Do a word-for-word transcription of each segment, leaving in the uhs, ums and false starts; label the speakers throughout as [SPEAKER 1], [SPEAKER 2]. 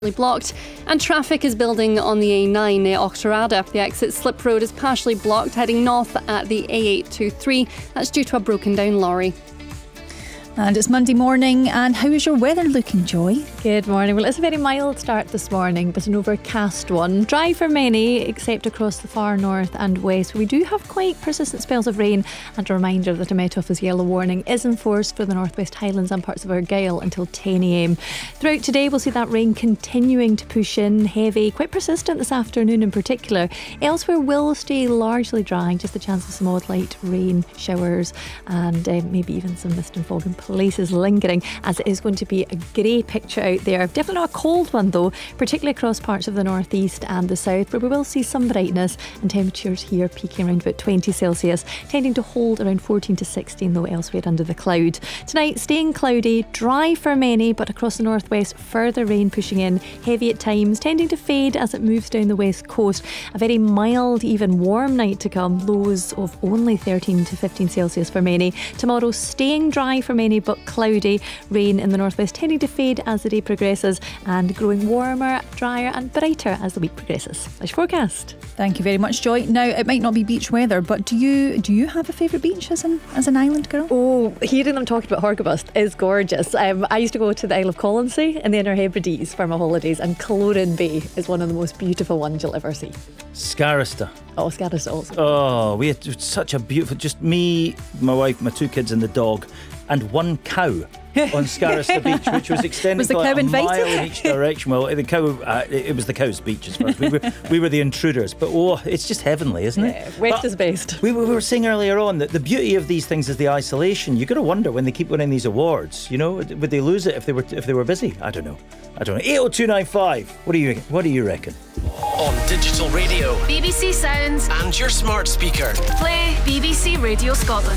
[SPEAKER 1] blocked, and traffic is building on the A nine near Auchterarder. The exit Slip Road is partially blocked heading north at the A eight twenty-three. That's due to a broken down lorry.
[SPEAKER 2] And it's Monday morning, and how is your weather looking, Joy?
[SPEAKER 3] Good morning. Well, it's a very mild start this morning, but an overcast one. Dry for many, except across the far north and west. We do have quite persistent spells of rain, and a reminder that the Met Office yellow warning is in force for the northwest Highlands and parts of Argyll until ten a m. Throughout today, we'll see that rain continuing to push in, heavy, quite persistent this afternoon in particular. Elsewhere will stay largely dry, just a chance of some odd light rain showers and uh, maybe even some mist and fog in places lingering, as it is going to be a grey picture out there. Definitely not a cold one though, particularly across parts of the northeast and the south, where we will see some brightness, and temperatures here peaking around about twenty Celsius, tending to hold around fourteen to sixteen though elsewhere under the cloud. Tonight staying cloudy, dry for many, but across the northwest further rain pushing in, heavy at times, tending to fade as it moves down the west coast. A very mild, even warm night to come, lows of only thirteen to fifteen Celsius for many. Tomorrow staying dry for many but cloudy, rain in the northwest tending to fade as the day progresses, and growing warmer, drier and brighter as the week progresses. That's your forecast.
[SPEAKER 2] Thank you very much, Joy. Now, it might not be beach weather, but do you do you have a favourite beach as an as an island girl?
[SPEAKER 3] Oh, hearing them talking about Horgabust is gorgeous. Um, I used to go to the Isle of Colonsay in the Inner Hebrides for my holidays, and Cloran Bay is one of the most beautiful ones you'll ever see.
[SPEAKER 4] Scarista.
[SPEAKER 3] Oh, Scarista also.
[SPEAKER 4] Oh, we had such a beautiful, just me, my wife, my two kids and the dog, and one cow on Scarista Beach, which was extended
[SPEAKER 2] was the
[SPEAKER 4] like
[SPEAKER 2] cow
[SPEAKER 4] a
[SPEAKER 2] invited?
[SPEAKER 4] mile in each direction. Well, the cow, uh, it was the cow's beach as far as we were, we were the intruders. But oh, it's just heavenly, isn't it?
[SPEAKER 3] Yeah, west
[SPEAKER 4] but
[SPEAKER 3] is best.
[SPEAKER 4] We, we were saying earlier on that the beauty of these things is the isolation. You got to wonder when they keep winning these awards. You know, would they lose it if they were if they were busy? I don't know. I don't know. eight oh two nine five. What do you What do you reckon?
[SPEAKER 5] On digital radio,
[SPEAKER 6] B B C Sounds,
[SPEAKER 5] and your smart speaker.
[SPEAKER 6] play B B C Radio Scotland.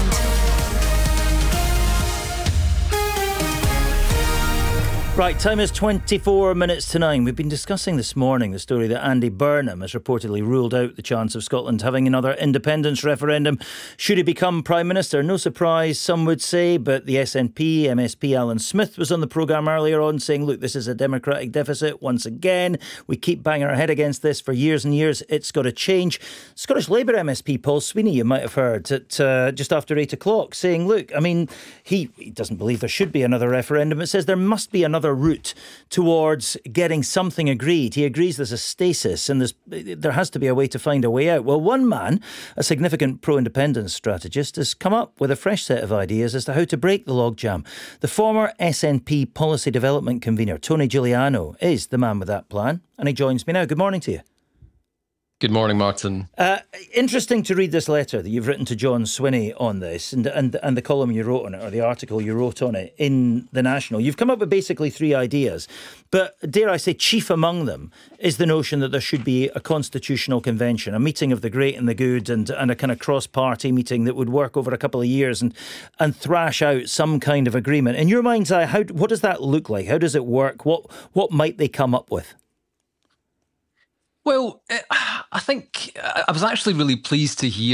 [SPEAKER 4] Right, time is twenty-four minutes to nine. We've been discussing this morning the story that Andy Burnham has reportedly ruled out the chance of Scotland having another independence referendum should he become Prime Minister. No surprise, some would say, but the S N P M S P Alan Smith was on the programme earlier on saying, look, this is a democratic deficit once again. We keep banging our head against this for years and years. It's got to change. Scottish Labour M S P Paul Sweeney, you might have heard, at uh, just after eight o'clock saying, look, I mean, he, he doesn't believe there should be another referendum. It says there must be another route towards getting something agreed. He agrees there's a stasis and there's, there has to be a way to find a way out. Well, one man, a significant pro-independence strategist, has come up with a fresh set of ideas as to how to break the logjam. The former S N P policy development convener, Tony Giuliano, is the man with that plan, and he joins me now. Good morning to you.
[SPEAKER 7] Good morning, Martin.
[SPEAKER 4] Uh, interesting to read this letter that you've written to John Swinney on this, and, and and the column you wrote on it, or the article you wrote on it in The National. You've come up with basically three ideas, but dare I say chief among them is the notion that there should be a constitutional convention, a meeting of the great and the good, and, and a kind of cross-party meeting that would work over a couple of years and, and thrash out some kind of agreement. In your mind's eye, how, what does that look like? How does it work? What what might they come up with?
[SPEAKER 7] Well, I think I was actually really pleased to hear